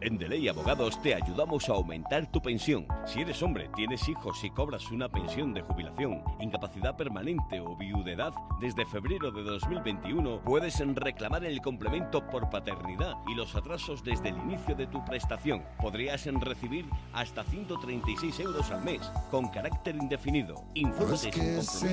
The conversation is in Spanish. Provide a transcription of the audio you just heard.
En Deley Abogados te ayudamos a aumentar tu pensión. Si eres hombre, tienes hijos y cobras una pensión de jubilación, incapacidad permanente o viudedad, desde febrero de 2021 puedes reclamar el complemento por paternidad y los atrasos desde el inicio de tu prestación. Podrías recibir hasta 136 euros al mes, con carácter indefinido. Infórmate sin compromiso